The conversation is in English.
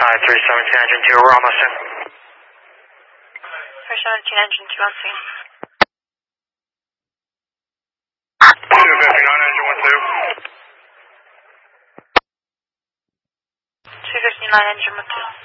317 engine 2, we're almost in. 317 engine 2 on scene. 259 engine 12. 259 engine 12.